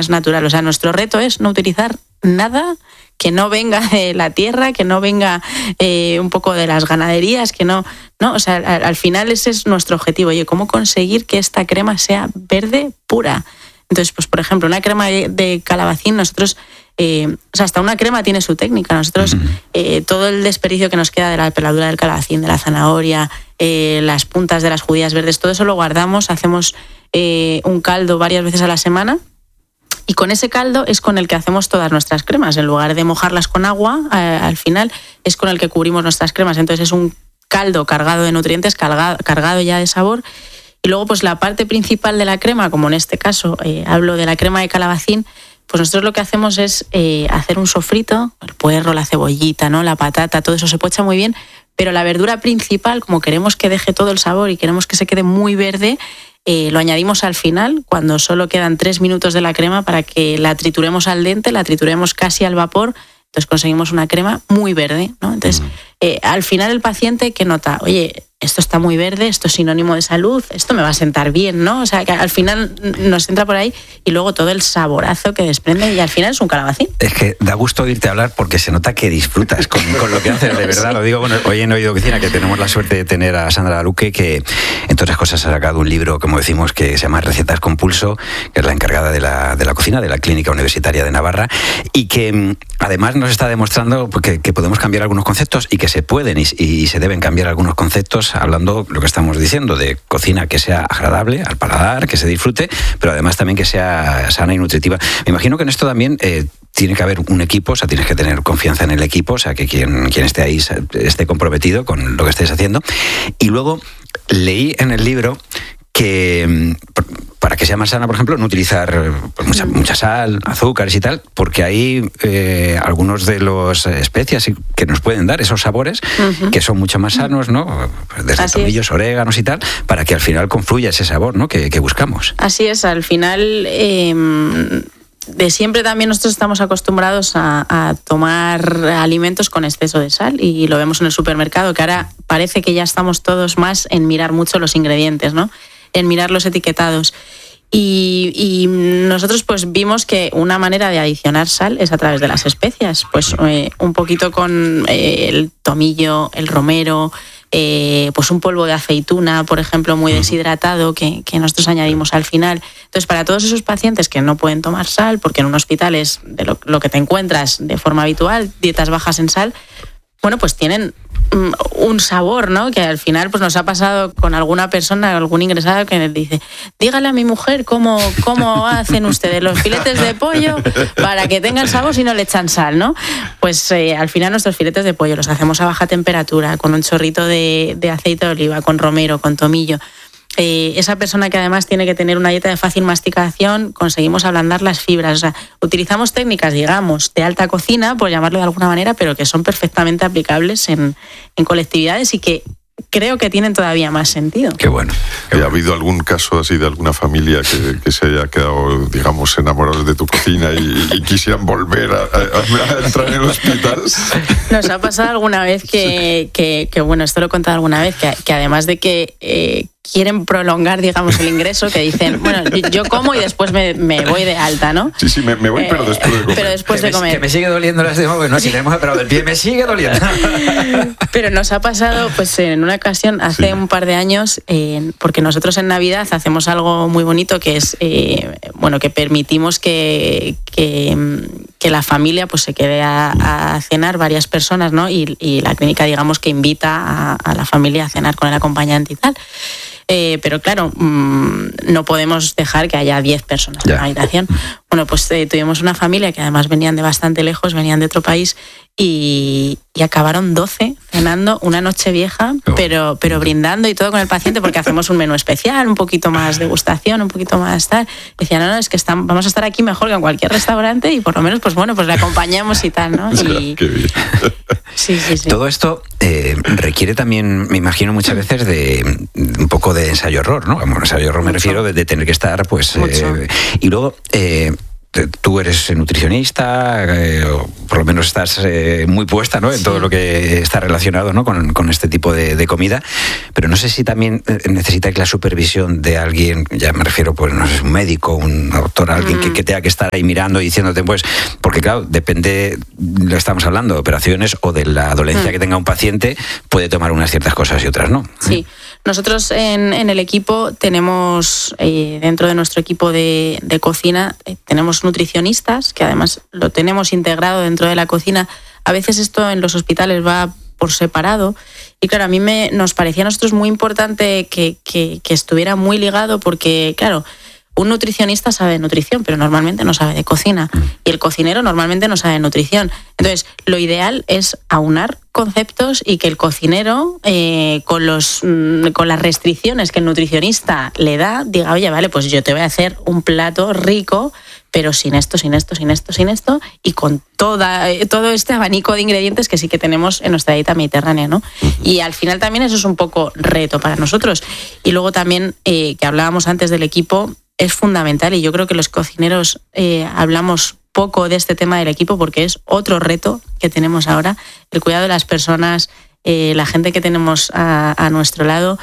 es natural. O sea, nuestro reto es no utilizar nada que no venga de la tierra, que no venga un poco de las ganaderías, que no, o sea, al final ese es nuestro objetivo. Oye, ¿cómo conseguir que esta crema sea verde pura? Entonces, pues por ejemplo, una crema de calabacín, nosotros, o sea, hasta una crema tiene su técnica. Nosotros, todo el desperdicio que nos queda de la peladura del calabacín, de la zanahoria, las puntas de las judías verdes, todo eso lo guardamos, hacemos un caldo varias veces a la semana. Y con ese caldo es con el que hacemos todas nuestras cremas. En lugar de mojarlas con agua, al final es con el que cubrimos nuestras cremas. Entonces es un caldo cargado de nutrientes, cargado ya de sabor. Y luego pues la parte principal de la crema, como en este caso hablo de la crema de calabacín, pues nosotros lo que hacemos es hacer un sofrito, el puerro, la cebollita, ¿no? La patata, todo eso se pocha muy bien, pero la verdura principal, como queremos que deje todo el sabor y queremos que se quede muy verde, lo añadimos al final, cuando solo quedan 3 minutos de la crema para que la trituremos al dente, la trituremos casi al vapor, entonces conseguimos una crema muy verde, ¿no? Entonces, al final el paciente, ¿qué nota? Oye, esto está muy verde, esto es sinónimo de salud, esto me va a sentar bien, ¿no? O sea, que al final nos entra por ahí y luego todo el saborazo que desprende y al final es un calabacín. Es que da gusto oírte hablar porque se nota que disfrutas con lo que haces, de verdad. Sí. Lo digo, bueno, hoy en Oído Cocina, que tenemos la suerte de tener a Sandra Luque, que entre otras cosas ha sacado un libro, como decimos, que se llama Recetas con Pulso, que es la encargada de la cocina de la Clínica Universitaria de Navarra, y que además nos está demostrando que podemos cambiar algunos conceptos y que se pueden y se deben cambiar algunos conceptos, hablando lo que estamos diciendo, de cocina que sea agradable al paladar, que se disfrute, pero además también que sea sana y nutritiva. Me imagino que en esto también tiene que haber un equipo, o sea, tienes que tener confianza en el equipo, o sea, que quien esté ahí esté comprometido con lo que estés haciendo. Y luego leí en el libro que para que sea más sana, por ejemplo, no utilizar mucha sal, azúcares y tal, porque hay algunos de los especias que nos pueden dar esos sabores que son mucho más sanos, ¿no? Desde tomillos, oréganos y tal, para que al final confluya ese sabor, ¿no? que buscamos. Así es, al final de siempre también nosotros estamos acostumbrados a tomar alimentos con exceso de sal y lo vemos en el supermercado, que ahora parece que ya estamos todos más en mirar mucho los ingredientes, ¿no? En mirar los etiquetados. Y nosotros pues vimos que una manera de adicionar sal es a través de las especias, pues un poquito con el tomillo, el romero, pues un polvo de aceituna, por ejemplo, muy deshidratado, que nosotros añadimos al final. Entonces, para todos esos pacientes que no pueden tomar sal, porque en un hospital es de lo que te encuentras de forma habitual, dietas bajas en sal, bueno, pues tienen un sabor, ¿no? Que al final pues nos ha pasado con alguna persona, algún ingresado que nos dice, dígale a mi mujer cómo hacen ustedes los filetes de pollo para que tengan sabor si no le echan sal, ¿no? Pues al final nuestros filetes de pollo los hacemos a baja temperatura, con un chorrito de aceite de oliva, con romero, con tomillo. Esa persona que además tiene que tener una dieta de fácil masticación, conseguimos ablandar las fibras. O sea, utilizamos técnicas, digamos, de alta cocina, por llamarlo de alguna manera, pero que son perfectamente aplicables en colectividades y que creo que tienen todavía más sentido. Qué bueno. ¿Ha habido algún caso así de alguna familia que se haya quedado, digamos, enamorados de tu cocina y quisieran volver a entrar en el hospital? Nos ha pasado alguna vez que bueno, esto lo he contado alguna vez, que además de que quieren prolongar, digamos, el ingreso, que dicen, bueno, yo como y después me voy de alta, ¿no? Sí, me voy, pero después de comer. Pero después de comer. Que me sigue doliendo las de bueno, si le hemos operado del pie, me sigue doliendo. Pero nos ha pasado, pues en una ocasión, hace un par de años, porque nosotros en Navidad hacemos algo muy bonito, que es, bueno, que permitimos que la familia pues se quede a cenar, varias personas, ¿no? Y la clínica, digamos, que invita a la familia a cenar con el acompañante y tal. Pero claro, no podemos dejar que haya 10 personas en la habitación. Bueno, pues tuvimos una familia que además venían de bastante lejos, venían de otro país y acabaron 12 cenando una noche vieja, pero brindando y todo con el paciente, porque hacemos un menú especial, un poquito más degustación, un poquito más tal. Decían, no, es que vamos a estar aquí mejor que en cualquier restaurante y por lo menos, pues bueno, pues le acompañamos y tal, ¿no? Y, qué bien. Sí. Todo esto requiere también, me imagino, muchas veces de un poco de ensayo-error, ¿no? Como ensayo-error me refiero de tener que estar, pues... y luego... tú eres nutricionista, o por lo menos estás muy puesta, ¿no?, en todo lo que está relacionado, ¿no?, con este tipo de comida, pero no sé si también necesitáis la supervisión de alguien, ya me refiero, pues no sé, un médico, un doctor, alguien que tenga que estar ahí mirando y diciéndote, pues, porque claro, depende, lo estamos hablando, de operaciones o de la dolencia que tenga un paciente, puede tomar unas ciertas cosas y otras no. Sí, nosotros en el equipo tenemos, dentro de nuestro equipo de cocina, tenemos nutricionistas, que además lo tenemos integrado dentro de la cocina. A veces esto en los hospitales va por separado, y claro, a mí nos parecía a nosotros muy importante que estuviera muy ligado, porque claro, un nutricionista sabe de nutrición, pero normalmente no sabe de cocina, y el cocinero normalmente no sabe de nutrición. Entonces, lo ideal es aunar conceptos y que el cocinero, con las restricciones que el nutricionista le da, diga, oye, vale, pues yo te voy a hacer un plato rico, pero sin esto, y con todo este abanico de ingredientes que sí que tenemos en nuestra dieta mediterránea, ¿no? Y al final también eso es un poco reto para nosotros. Y luego también, que hablábamos antes del equipo, es fundamental, y yo creo que los cocineros hablamos poco de este tema del equipo, porque es otro reto que tenemos ahora, el cuidado de las personas, la gente que tenemos a nuestro lado.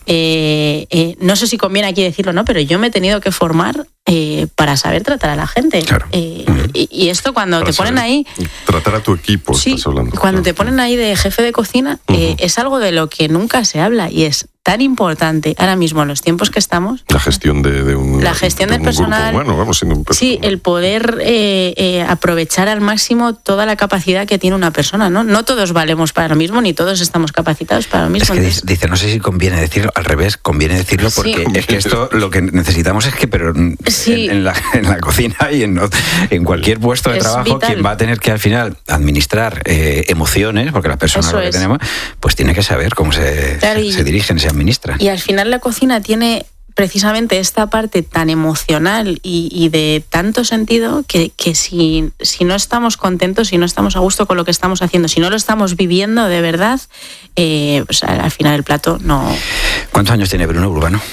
No sé si conviene aquí decirlo, ¿no?, pero yo me he tenido que formar para saber tratar a la gente. Claro. Y esto cuando Para te ponen ahí... Tratar a tu equipo, sí, estás hablando. Cuando te ponen ahí de jefe de cocina, es algo de lo que nunca se habla, y es tan importante ahora mismo en los tiempos que estamos. La gestión de un La gestión del personal. Grupo. Bueno, vamos siendo un personal. Sí, el poder aprovechar al máximo toda la capacidad que tiene una persona, ¿no? No todos valemos para lo mismo, ni todos estamos capacitados para lo mismo. Es que dice, no sé si conviene decirlo, al revés, conviene decirlo, porque Sí. es que esto lo que necesitamos es que, pero Sí. en la cocina y en cualquier puesto de Es trabajo, vital. quien va a tener que al final administrar emociones, porque las personas Eso lo que es. tenemos, pues tiene que saber cómo se dirigen, se administran. Y al final la cocina tiene precisamente esta parte tan emocional y de tanto sentido que si no estamos contentos, si no estamos a gusto con lo que estamos haciendo, si no lo estamos viviendo de verdad, pues al final el plato no... ¿Cuántos años tiene Bruno Urbano?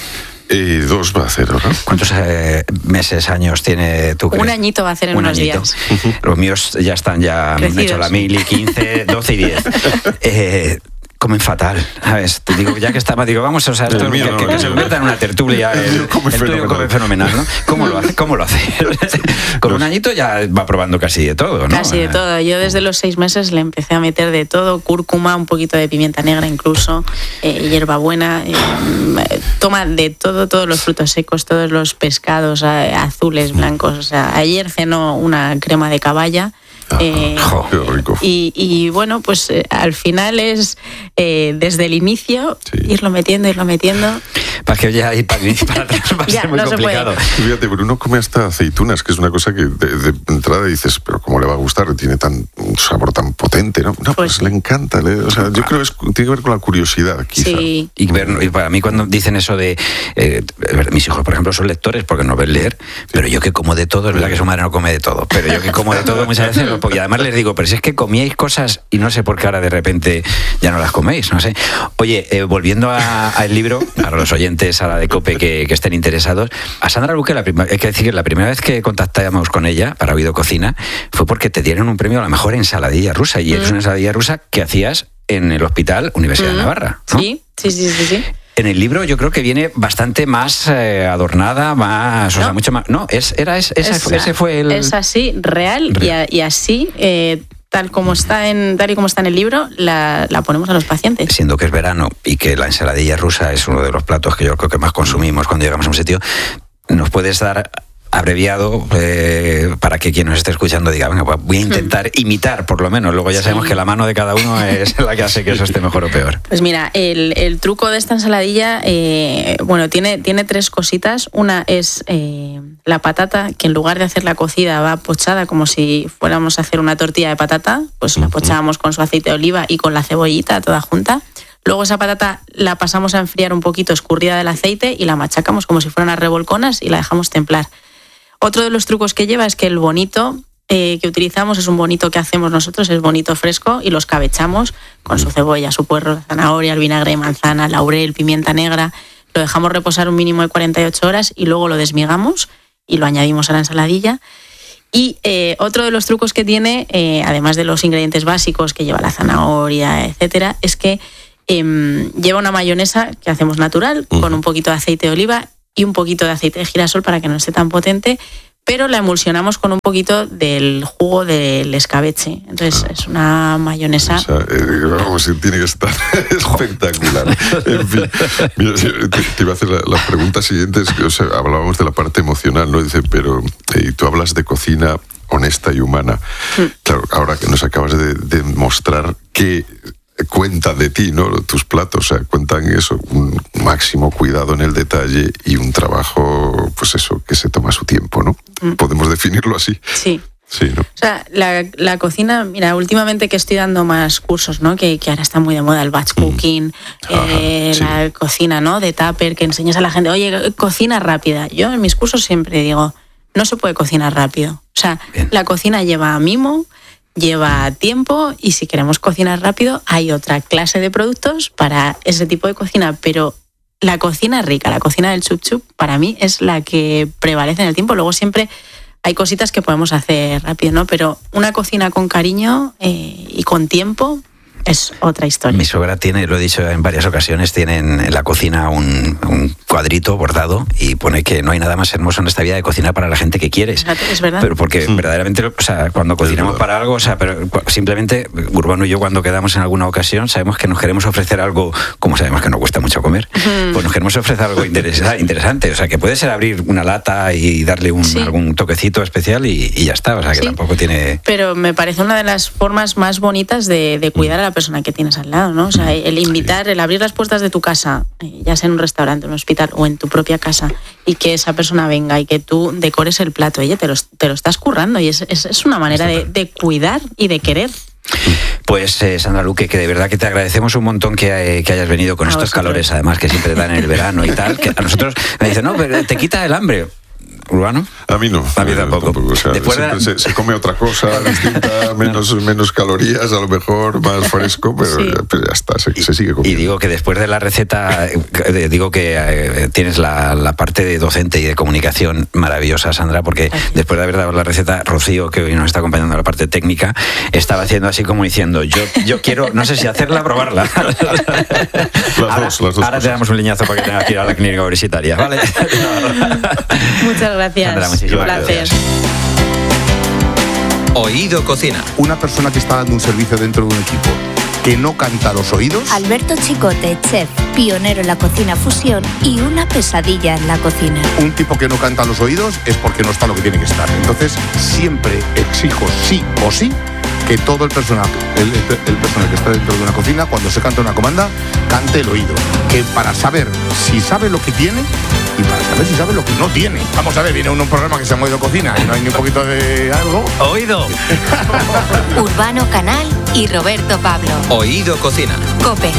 2 va a hacer ahora. ¿Cuántos meses, años tiene tú? Un añito va a hacer en unos añito. días. Los míos ya están, ya han Crecidos. hecho la mili, 15, 12 y 10. Comen fatal, ¿sabes? Te digo, ya que estamos, digo, vamos, o sea, esto El mío no, que se convierta en una tertulia. El tuyo come fenomenal, ¿no? ¿Cómo lo hace? Con un añito ya va probando casi de todo, ¿no? Casi de todo. Yo desde los 6 meses le empecé a meter de todo, cúrcuma, un poquito de pimienta negra incluso, hierbabuena, toma de todo, todos los frutos secos, todos los pescados azules, blancos. O sea, ayer cenó una crema de caballa. Qué rico. Y bueno, pues al final es desde el inicio irlo metiendo. Para que ya ir para atrás va a Ya, ser muy no se complicado. Fíjate, Bruno come hasta aceitunas, que es una cosa que de entrada dices, pero ¿cómo le va a gustar? Tiene un sabor tan potente, ¿no? No, pues le encanta. O sea, yo creo que tiene que ver con la curiosidad, quizá. Sí. Y para mí cuando dicen eso de... mis hijos, por ejemplo, son lectores porque no ven leer, pero yo que como de todo, es verdad que su madre no come de todo, pero yo que como de todo muchas veces, y además les digo, pero si es que comíais cosas y no sé por qué ahora de repente ya no las coméis, no sé. Oye, volviendo al libro, para los oyentes ahora de COPE que estén interesados, a Sandra Luque, hay que decir que la primera vez que contactamos con ella para Oído Cocina fue porque te dieron un premio a la mejor ensaladilla rusa, y es una ensaladilla rusa que hacías en el Hospital Universidad de Navarra, ¿no? Sí. En el libro yo creo que viene bastante más adornada, más, o sea, mucho más... No, ese fue el... Es así, real. Y así... tal y como está en el libro, la ponemos a los pacientes. Siendo que es verano y que la ensaladilla rusa es uno de los platos que yo creo que más consumimos cuando llegamos a un sitio, ¿nos puedes dar abreviado para que quien nos esté escuchando diga, bueno, voy a intentar imitar por lo menos? Luego ya sabemos que la mano de cada uno es la que hace que eso esté mejor o peor. Pues mira, el truco de esta ensaladilla, tiene 3 cositas. Una es la patata, que en lugar de hacerla cocida va pochada como si fuéramos a hacer una tortilla de patata, pues la pochábamos con su aceite de oliva y con la cebollita toda junta. Luego esa patata la pasamos a enfriar un poquito escurrida del aceite y la machacamos como si fueran unas revolconas y la dejamos templar. Otro de los trucos que lleva es que el bonito que utilizamos es un bonito que hacemos nosotros, es bonito fresco, y lo escabechamos con su cebolla, su puerro, la zanahoria, el vinagre de manzana, laurel, pimienta negra. Lo dejamos reposar un mínimo de 48 horas y luego lo desmigamos y lo añadimos a la ensaladilla. Y otro de los trucos que tiene, además de los ingredientes básicos que lleva la zanahoria, etcétera, es que lleva una mayonesa que hacemos natural, con un poquito de aceite de oliva y un poquito de aceite de girasol para que no esté tan potente, pero la emulsionamos con un poquito del jugo del escabeche. Entonces es una mayonesa... O sea, vamos, tiene que estar espectacular. En fin, mira, te iba a hacer la pregunta siguiente. O sea, hablábamos de la parte emocional, ¿no? Dice, pero tú hablas de cocina honesta y humana. Claro, ahora que nos acabas de mostrar que cuentan de ti, ¿no? Tus platos, o sea, cuentan eso, un máximo cuidado en el detalle y un trabajo, pues eso, que se toma su tiempo, ¿no? Podemos definirlo así. Sí. Sí, ¿no? O sea, la cocina, mira, últimamente que estoy dando más cursos, ¿no? Que ahora está muy de moda el batch cooking, sí. la cocina, ¿no? De tupper, que enseñas a la gente, oye, cocina rápida. Yo en mis cursos siempre digo, no se puede cocinar rápido. O sea, la cocina lleva mimo, lleva tiempo, y si queremos cocinar rápido hay otra clase de productos para ese tipo de cocina, pero la cocina rica, la cocina del chup chup, para mí es la que prevalece en el tiempo. Luego siempre hay cositas que podemos hacer rápido, ¿no? Pero una cocina con cariño y con tiempo es otra historia. Mi suegra tiene, lo he dicho en varias ocasiones, tiene en la cocina un cuadrito bordado y pone que no hay nada más hermoso en esta vida de cocinar para la gente que quieres. Es verdad. Pero porque verdaderamente, o sea, cuando cocinamos para algo, o sea, pero simplemente Urbano y yo cuando quedamos en alguna ocasión sabemos que nos queremos ofrecer algo, como sabemos que nos cuesta mucho comer, pues nos queremos ofrecer algo interesante. O sea, que puede ser abrir una lata y darle algún toquecito especial y ya está. O sea, que tampoco tiene... Pero me parece una de las formas más bonitas de cuidar a la persona que tienes al lado, ¿no? O sea, el invitar, el abrir las puertas de tu casa, ya sea en un restaurante, en un hospital o en tu propia casa, y que esa persona venga y que tú decores el plato, oye, te lo estás currando, y es una manera de cuidar y de querer. Pues Sandra Luque, que de verdad que te agradecemos un montón que hayas venido con estos calores, además que siempre dan en el verano y tal, que a nosotros me dicen, no, pero te quita el hambre. ¿Urbano? A mí no. A mí tampoco. O sea, siempre se come otra cosa distinta, menos calorías, a lo mejor, más fresco, pero ya está, se sigue comiendo. Y digo que después de la receta, digo que tienes la parte de docente y de comunicación maravillosa, Sandra, porque después de haber dado la receta, Rocío, que hoy nos está acompañando en la parte técnica, estaba haciendo así como diciendo, yo quiero, no sé si hacerla o probarla. Las dos ahora te damos un leñazo para que tengas que ir a la clínica universitaria, ¿vale? Muchas gracias. Sandra, un placer. Oído Cocina. Una persona que está dando un servicio dentro de un equipo que no canta a los oídos. Alberto Chicote, chef, pionero en la cocina fusión y una pesadilla en la cocina. Un tipo que no canta a los oídos es porque no está lo que tiene que estar. Entonces, siempre exijo sí o sí que todo el personal que está dentro de una cocina, cuando se canta una comanda, cante el oído. Que para saber si sabe lo que tiene y para saber si sabe lo que no tiene. Vamos a ver, viene un programa que se llama Oído Cocina y no hay ni un poquito de algo. ¡Oído! Urbano Canal y Roberto Pablo. Oído Cocina. COPE.